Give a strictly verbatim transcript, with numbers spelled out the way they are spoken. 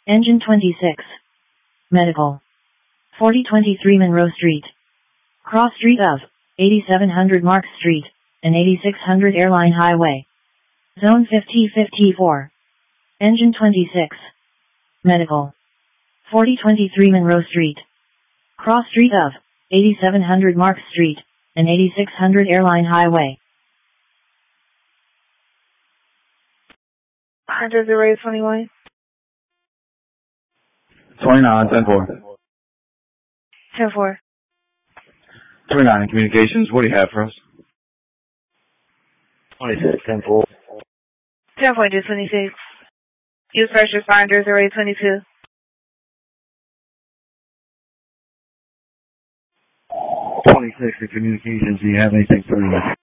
Engine twenty-six. Medical. forty twenty-three Monroe Street. Cross street of eighty-seven hundred Mark Street and eighty-six hundred Airline Highway. Zone fifty fifty-four. Engine twenty-six. Medical. forty twenty-three Monroe Street. Cross street of eighty-seven hundred Mark Street and eighty-six hundred Airline Highway. Hunter zero twenty-one. twenty-nine, ten four. ten four. twenty-nine, communications, what do you have for us? twenty-six, ten four. ten four, twenty-six. Use first responder zero twenty-two. twenty-six, for communications, do you have anything for me?